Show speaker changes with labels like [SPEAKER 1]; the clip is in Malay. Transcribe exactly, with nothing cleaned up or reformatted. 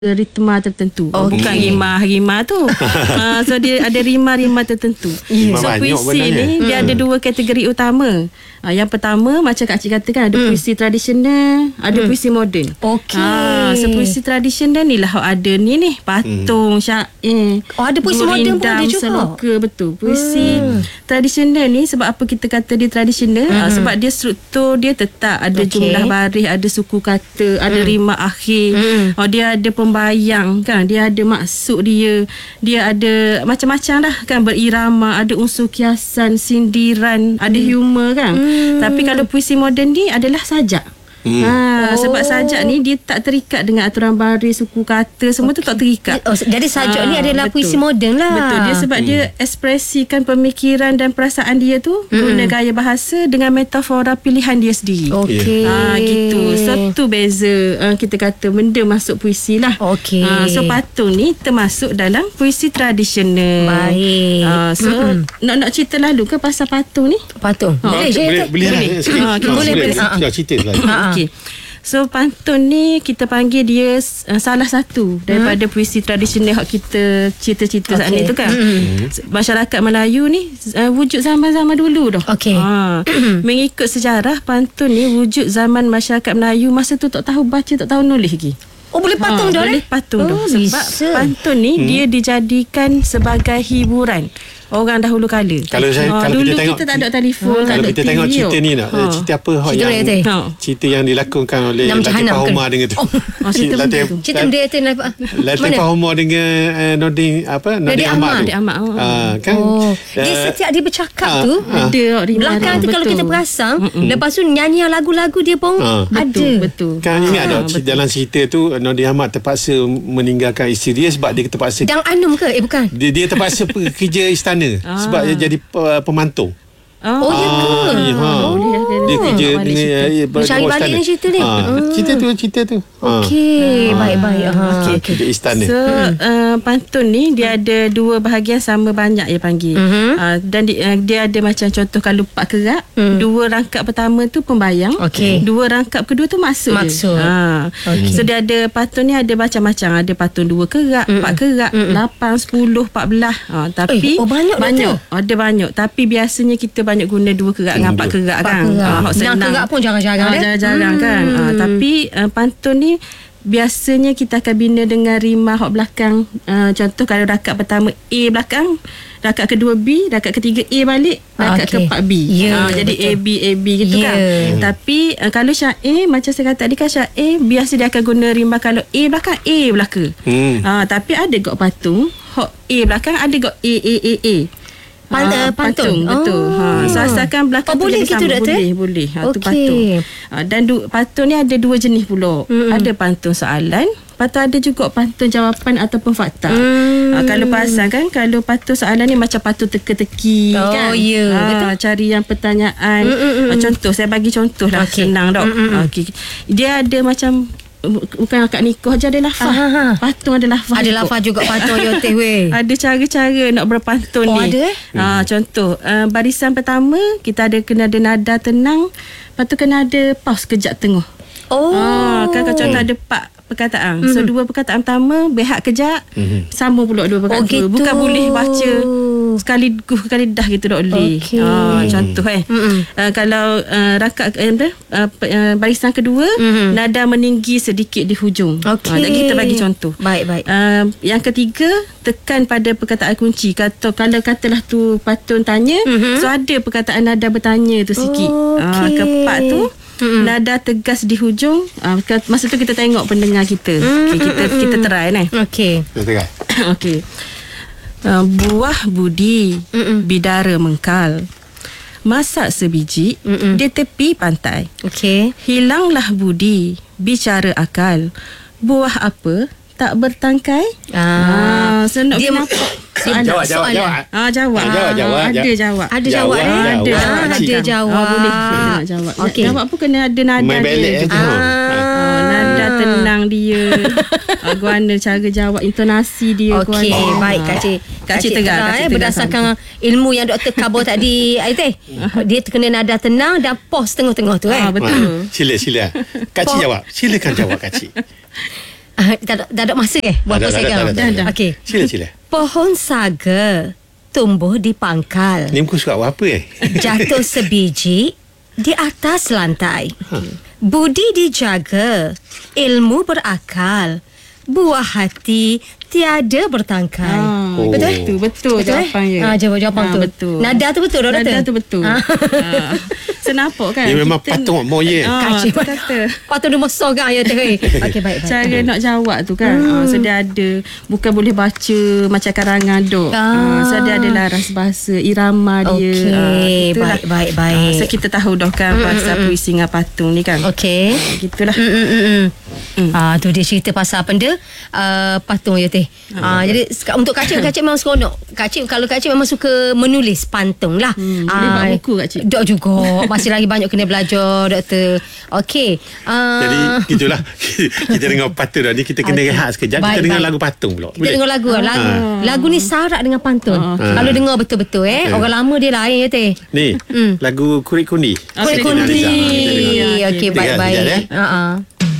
[SPEAKER 1] ritma tertentu.
[SPEAKER 2] Okay.
[SPEAKER 1] Bukan rima-rima tu. uh, so dia ada rima-rima tertentu.
[SPEAKER 3] Rima
[SPEAKER 1] So puisi ni
[SPEAKER 3] hmm.
[SPEAKER 1] dia ada dua kategori utama. Uh, yang pertama macam Kak Cik katakan, ada
[SPEAKER 2] hmm.
[SPEAKER 1] puisi tradisional, ada
[SPEAKER 2] hmm.
[SPEAKER 1] puisi moden.
[SPEAKER 2] Okey.
[SPEAKER 1] Uh, so puisi tradisional ni lah ada ni ni patung, hmm. syair.
[SPEAKER 2] Oh, ada puisi moden pun ada juga.
[SPEAKER 1] Seloka, betul. Puisi hmm. tradisional ni sebab apa kita kata dia tradisional? Hmm. Uh, sebab dia struktur dia tetap ada okay. jumlah baris, ada suku kata, ada hmm. rima akhir. Hmm. Oh, dia ada bayang kan, dia ada maksud dia, dia ada macam-macam dah kan, berirama, ada unsur kiasan, sindiran, ada humor kan. Hmm. Tapi kalau puisi moden ni adalah sajak. Hmm. Ha, oh. Sebab sajak ni dia tak terikat dengan aturan baris, suku kata, semua okay. tu tak terikat.
[SPEAKER 2] Oh, jadi sajak ha, ni adalah
[SPEAKER 1] betul.
[SPEAKER 2] Puisi moden lah.
[SPEAKER 1] Betul. Dia sebab hmm. dia ekspresikan pemikiran dan perasaan dia tu hmm. guna gaya bahasa dengan metafora pilihan dia sendiri.
[SPEAKER 2] Okey.
[SPEAKER 1] Ha, gitu. So tu beza uh, kita kata benda masuk puisi lah.
[SPEAKER 2] Okey.
[SPEAKER 1] Ha, so patung ni termasuk dalam puisi tradisional.
[SPEAKER 2] Baik.
[SPEAKER 1] Ha, so hmm. nak nak cerita lalu ke pasal patung ni?
[SPEAKER 2] Patung.
[SPEAKER 3] Ha, boleh, boleh, boleh, boleh.
[SPEAKER 1] Ha,
[SPEAKER 3] Ha,
[SPEAKER 1] boleh,
[SPEAKER 3] boleh.
[SPEAKER 1] boleh.
[SPEAKER 3] Ha, cerita lagi.
[SPEAKER 1] Ha, Okey. So pantun ni kita panggil dia uh, salah satu daripada hmm. puisi tradisional yang kita cerita-cerita okay. saat ni tu kan. Hmm. Masyarakat Melayu ni uh, wujud zaman-zaman dulu dah.
[SPEAKER 2] Okey.
[SPEAKER 1] Ha. Mengikut sejarah, pantun ni wujud zaman masyarakat Melayu masa tu tak tahu baca, tak tahu nulis lagi.
[SPEAKER 2] Oh, boleh patung ha, dah
[SPEAKER 1] boleh
[SPEAKER 2] eh?
[SPEAKER 1] patung
[SPEAKER 2] oh,
[SPEAKER 1] dah. Sebab bisa. Pantun ni hmm. dia dijadikan sebagai hiburan orang dahulu kala.
[SPEAKER 3] Kalau saya
[SPEAKER 1] ha,
[SPEAKER 3] kalau
[SPEAKER 1] dulu
[SPEAKER 3] kita tengok
[SPEAKER 1] kita tak ada telefon,
[SPEAKER 3] ha,
[SPEAKER 1] tak
[SPEAKER 3] kalau
[SPEAKER 1] ada
[SPEAKER 3] kita
[SPEAKER 1] T V
[SPEAKER 3] tengok cerita
[SPEAKER 1] yuk.
[SPEAKER 3] ni nak ha. cerita apa
[SPEAKER 2] cerita
[SPEAKER 3] yang
[SPEAKER 2] ha.
[SPEAKER 3] cerita yang dilakonkan oleh
[SPEAKER 2] Latifah
[SPEAKER 3] Humar dengan tu.
[SPEAKER 1] Oh, oh cerita
[SPEAKER 3] Latifah
[SPEAKER 2] cerita Latifah
[SPEAKER 3] Latifah Humar dengan uh, Nordin apa Nordin Ahmad.
[SPEAKER 1] Nordin Ahmad. Oh.
[SPEAKER 3] Ha, kan.
[SPEAKER 2] Oh.
[SPEAKER 3] Uh,
[SPEAKER 2] dia setiap dia bercakap ha. tu
[SPEAKER 1] ha. ada
[SPEAKER 2] belakang tu kalau kita perasan, mm-mm. lepas tu nyanyi lagu-lagu dia pun ha. ada.
[SPEAKER 1] Betul, betul.
[SPEAKER 3] Kan ingat
[SPEAKER 1] ha,
[SPEAKER 3] tak dalam cerita tu Nordin Ahmad terpaksa meninggalkan isteri dia sebab dia terpaksa
[SPEAKER 2] Dang Anum ke? Eh bukan.
[SPEAKER 3] Dia, dia terpaksa kerja istana ah. sebab dia jadi pemantau.
[SPEAKER 2] Oh, oh ya ke?
[SPEAKER 3] Ya, ha.
[SPEAKER 2] Oh.
[SPEAKER 3] Dia kerja dengan
[SPEAKER 2] mencari balik ni cerita ni.
[SPEAKER 3] Ha. Hmm. Cerita tu, cerita tu.
[SPEAKER 2] Okey, ha. baik-baik. Ha.
[SPEAKER 1] Okey,
[SPEAKER 3] okay. Dia istana.
[SPEAKER 1] So, uh, pantun ni dia ada dua bahagian sama banyak dia panggil. Uh-huh. Uh, dan di, uh, dia ada macam contoh kalau empat kerak, hmm. dua rangkap pertama tu pembayang,
[SPEAKER 2] okay.
[SPEAKER 1] dua rangkap kedua tu maksud.
[SPEAKER 2] Maksud.
[SPEAKER 1] Ha. Okay. So dia ada pantun ni ada macam-macam, ada pantun dua kerak, mm. empat kerak, mm. lapan, sepuluh, empat belas. Ha, tapi
[SPEAKER 2] eh, oh, banyak
[SPEAKER 1] banyak. Ada banyak. Tapi biasanya kita banyak guna dua kerak dengan empat kerak kan.
[SPEAKER 2] Enam ha, kerak pun jarang-jarang
[SPEAKER 1] ha, jarang-jarang hmm. kan. Ha, tapi uh, pantun ni biasanya kita akan bina dengan rima hak belakang. Uh, contoh kalau rakaat pertama A belakang, rakaat kedua B, rakaat ketiga A balik, rakaat okay. keempat B. Yeah, ha, jadi betul. A B A B gitu yeah. kan. Hmm. Tapi uh, kalau syair macam saya kata tadi kan, syair biasa dia akan guna rima kalau A belakang A belaka. Hmm. Ha, tapi ada gak patung hak A belakang, ada gak A A A A.
[SPEAKER 2] Pan,
[SPEAKER 1] ha,
[SPEAKER 2] patung.
[SPEAKER 1] patung betul.
[SPEAKER 2] Oh.
[SPEAKER 1] Ha, so asalkan belakang
[SPEAKER 2] oh,
[SPEAKER 1] tu
[SPEAKER 2] boleh
[SPEAKER 1] jadi
[SPEAKER 2] gitu,
[SPEAKER 1] sama.
[SPEAKER 2] Doktor?
[SPEAKER 1] Boleh, boleh. Ha,
[SPEAKER 2] okay.
[SPEAKER 1] tu patung. Ha, dan du, patung ni ada dua jenis pula. Hmm. Ada pantun soalan, lepas tu ada juga pantun jawapan ataupun fakta. Hmm. Ha, kalau perasan kan, kalau pantun soalan ni macam pantun teka-teki
[SPEAKER 2] oh,
[SPEAKER 1] kan.
[SPEAKER 2] Yeah.
[SPEAKER 1] Ha,
[SPEAKER 2] betul.
[SPEAKER 1] Cari yang pertanyaan. Hmm, hmm, ha, contoh, saya bagi contoh lah. Okay. Senang dok. Hmm, hmm. Okay. Dia ada macam bukan akad nikah je, ada lafaz. Ah, patung ada lafaz.
[SPEAKER 2] Ada lafaz juga patung yo teh weh.
[SPEAKER 1] Ada cara-cara nak berpantun
[SPEAKER 2] oh,
[SPEAKER 1] ni.
[SPEAKER 2] Ada eh?
[SPEAKER 1] Ha, contoh uh, barisan pertama kita ada kena ada nada tenang, lepas tu kena ada pause kejap tengah. Oh. Ha, kan contoh hmm. ada empat perkataan. Mm-hmm. So dua perkataan pertama behat kejap, mm-hmm. sambung pula dua perkataan. Oh, gitu. Bukan boleh baca sekali sekali dah gitu tak boleh. Okay. Ha, contoh eh. Mm-hmm. Uh, kalau uh, rakaat uh, uh, barisan kedua, mm-hmm. nada meninggi sedikit di hujung.
[SPEAKER 2] Okay.
[SPEAKER 1] Ha, jadi kita bagi contoh.
[SPEAKER 2] Baik baik.
[SPEAKER 1] Uh, yang ketiga tekan pada perkataan kunci. Kata kalau katalah tu patun tanya, mm-hmm. so ada perkataan nada bertanya tu sikit. Oh, okay. uh, keempat tu Mm-mm. nada tegas di hujung. uh, Masa tu kita tengok pendengar kita. Okay, kita kita try ni.
[SPEAKER 2] Okey.
[SPEAKER 3] Kita try.
[SPEAKER 1] Okey. Uh, buah budi, Mm-mm. bidara mengkal. Masak sebiji Mm-mm. di tepi pantai.
[SPEAKER 2] Okey.
[SPEAKER 1] Hilanglah budi, bicara akal. Buah apa tak bertangkai? Ah, so nak
[SPEAKER 2] dia
[SPEAKER 1] nampak soalan.
[SPEAKER 3] Jawab, jawab,
[SPEAKER 1] soalan.
[SPEAKER 3] jawab.
[SPEAKER 1] Ah, jawab.
[SPEAKER 3] Ah, jawab, jawab.
[SPEAKER 1] Ada jawab.
[SPEAKER 2] Ada jawab eh?
[SPEAKER 3] Jawab,
[SPEAKER 2] ada
[SPEAKER 3] jawab.
[SPEAKER 2] ah, ada jawab.
[SPEAKER 1] Ah, boleh nak jawab.
[SPEAKER 2] Okay.
[SPEAKER 1] Jawab pun kena ada nada
[SPEAKER 3] main
[SPEAKER 1] dia.
[SPEAKER 3] Ah.
[SPEAKER 1] Ah, nada tenang dia. Ah, guana cara jawab, intonasi dia.
[SPEAKER 2] Okey, baik Kak Cik.
[SPEAKER 1] Kak Cik tegar.
[SPEAKER 2] Eh, berdasarkan ilmu yang Doktor Kabo tadi, Aiteh. Dia kena nada tenang dan pause tengah-tengah tu eh.
[SPEAKER 1] Ah, betul.
[SPEAKER 3] Sila, sila. Kak Cik jawab. Silakan jawab Kak Cik.
[SPEAKER 2] Uh, dah, dah, dah ada masa ke? Buat
[SPEAKER 3] Dah, dah,
[SPEAKER 2] pusing
[SPEAKER 3] dah,
[SPEAKER 2] kan?
[SPEAKER 3] dah, dah, dah.
[SPEAKER 2] Okey.
[SPEAKER 3] Sila sila.
[SPEAKER 2] Pohon saga tumbuh di pangkal.
[SPEAKER 3] Ni muka surat apa eh?
[SPEAKER 2] Jatuh sebiji di atas lantai.
[SPEAKER 3] Ha.
[SPEAKER 2] Budi dijaga, ilmu berakal, buah hati tiada bertangkai.
[SPEAKER 1] Ah,
[SPEAKER 3] Oh.
[SPEAKER 1] Betul betul, betul
[SPEAKER 2] Betul eh?
[SPEAKER 1] jawapan dia.
[SPEAKER 2] Ah, jawab jawapan
[SPEAKER 1] Ah,
[SPEAKER 2] tu.
[SPEAKER 1] Betul.
[SPEAKER 2] Nada tu betul, doktor?
[SPEAKER 1] Nada tu betul.
[SPEAKER 2] Ah.
[SPEAKER 1] Ah. Senapok kan?
[SPEAKER 3] Dia memang
[SPEAKER 1] Kita-
[SPEAKER 3] patung mo ye.
[SPEAKER 1] Ah,
[SPEAKER 2] Kacau.
[SPEAKER 1] tu kata.
[SPEAKER 2] Patut dia mosong kan ya teh. Okey baik baik.
[SPEAKER 1] Cara nak jawab tu kan. Hmm. So dia ada, bukan boleh baca macam karangan dok.
[SPEAKER 2] Ah.
[SPEAKER 1] Ah. So dia ada laras bahasa, irama dia.
[SPEAKER 2] Okey,
[SPEAKER 1] Ah, itulah.
[SPEAKER 2] baik, baik, baik.
[SPEAKER 1] Ah, so kita tahu dah kan pasal puisi dengan patung ni kan.
[SPEAKER 2] Okey.
[SPEAKER 1] Ah, gitulah.
[SPEAKER 2] Mm, mm, mm, mm. Ah, tu dia cerita pasal benda uh, patung ya teh. Ah, jadi seka- untuk kacik-kacik memang seronok. Kacik kalau kacik memang suka menulis pantun lah.
[SPEAKER 1] Hmm, boleh buat buku, Kacik?
[SPEAKER 2] Dok juga. Masih lagi banyak kena belajar doktor. Okey. Ah,
[SPEAKER 3] Jadi gitulah. Kita dengar patung dah ni, kita kena
[SPEAKER 2] Okey.
[SPEAKER 3] rehat sekejap.
[SPEAKER 2] Baik,
[SPEAKER 3] Kita dengar
[SPEAKER 2] baik.
[SPEAKER 3] lagu patung pula.
[SPEAKER 2] kita dengar lagu. Lagu, lagu ni syarat dengan pantun.
[SPEAKER 1] Ah,
[SPEAKER 3] okey.
[SPEAKER 2] Kalau dengar betul-betul eh.
[SPEAKER 3] Okey.
[SPEAKER 2] Orang lama dia lain ya teh.
[SPEAKER 3] Ni,
[SPEAKER 2] Hmm.
[SPEAKER 3] lagu Kurit Kundi.
[SPEAKER 1] Ah,
[SPEAKER 2] Kulit
[SPEAKER 1] Kulit
[SPEAKER 2] kundi.
[SPEAKER 1] Kundi.
[SPEAKER 2] Okey,
[SPEAKER 3] Kita
[SPEAKER 2] baik-baik.
[SPEAKER 3] dengar sekejap, eh.
[SPEAKER 2] Ha ah.